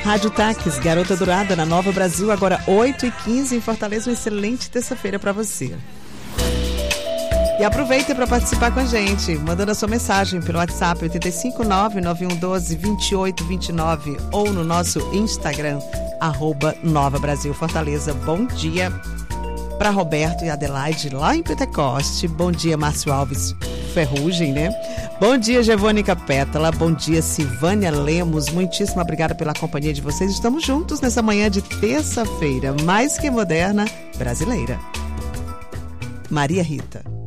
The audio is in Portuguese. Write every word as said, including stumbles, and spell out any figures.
Rádio Taques, Garota Dourada, na Nova Brasil, agora oito e quinze em Fortaleza. Uma excelente terça-feira para você. E aproveita para participar com a gente, mandando a sua mensagem pelo WhatsApp oito cinco nove, nove um um dois, dois oito dois nove ou no nosso Instagram, arroba Nova Brasil Fortaleza. Bom dia para Roberto e Adelaide lá em Pentecoste. Bom dia, Márcio Alves Ferrugem, né? Bom dia, Gevônica Pétala. Bom dia, Silvânia Lemos. Muitíssimo obrigada pela companhia de vocês. Estamos juntos nessa manhã de terça-feira, mais que moderna, brasileira. Maria Rita.